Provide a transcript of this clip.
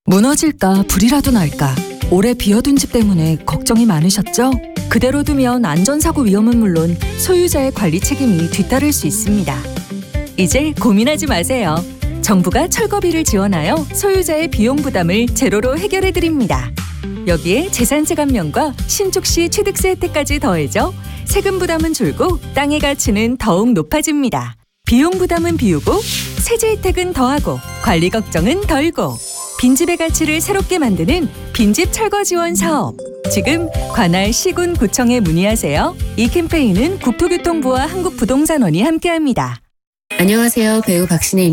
무너질까 불이라도 날까 오래 비워둔 집 때문에 걱정이 많으셨죠? 그대로 두면 안전사고 위험은 물론 소유자의 관리 책임이 뒤따를 수 있습니다. 이제 고민하지 마세요. 정부가 철거비를 지원하여 소유자의 비용 부담을 제로로 해결해드립니다. 여기에 재산세 감면과 신축시 취득세 혜택까지 더해져 세금 부담은 줄고 땅의 가치는 더욱 높아집니다. 비용 부담은 비우고 세제 혜택은 더하고 관리 걱정은 덜고 빈집의 가치를 새롭게 만드는 빈집 철거 지원 사업. 지금 관할 시군 구청에 문의하세요. 이 캠페인은 국토교통부와 한국부동산원이 함께합니다. 안녕하세요. 배우 박신혜입니다.